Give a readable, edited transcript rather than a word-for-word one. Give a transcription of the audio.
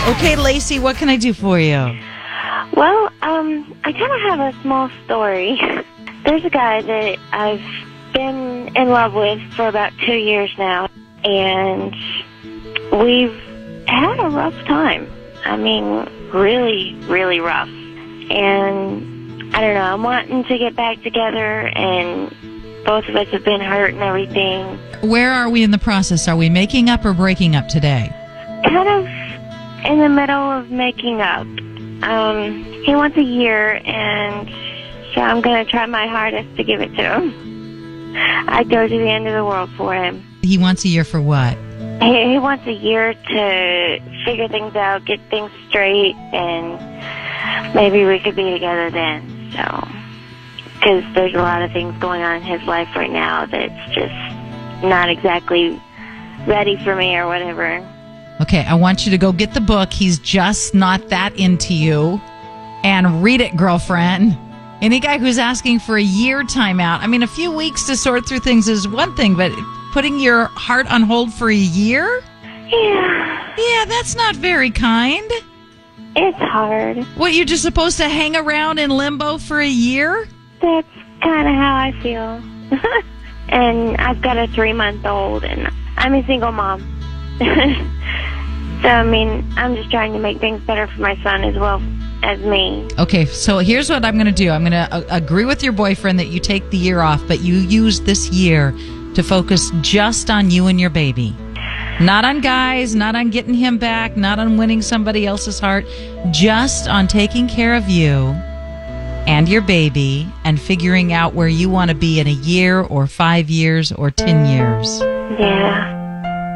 Okay, Lacey, what can I do for you? Well, I kind of have a small story. There's a guy that I've been in love with for about 2 years now, and we've had a rough time. I mean, really, really rough. And I don't know, I'm wanting to get back together, and both of us have been hurt and everything. Where are we in the process? Are we making up or breaking up today? Kind of in the middle of making up. He wants a year, and so I'm going to try my hardest to give it to him. I'd go to the end of the world for him. He wants a year for what? He wants a year to figure things out, get things straight, and maybe we could be together then. So, because there's a lot of things going on in his life right now that's just not exactly ready for me or whatever. Okay, I want you to go get the book, He's Just Not That Into You, and read it, girlfriend. Any guy who's asking for a year timeout, I mean, a few weeks to sort through things is one thing, but putting your heart on hold for a year? Yeah. Yeah, that's not very kind. It's hard. What, you're just supposed to hang around in limbo for a year? That's kind of how I feel. And I've got a 3-month-old, and I'm a single mom. So, I mean, I'm just trying to make things better for my son as well as me. Okay, so here's what I'm going to do. I'm going to agree with your boyfriend that you take the year off, but you use this year to focus just on you and your baby. Not on guys, not on getting him back, not on winning somebody else's heart, just on taking care of you and your baby and figuring out where you want to be in a year or 5 years or 10 years. Yeah.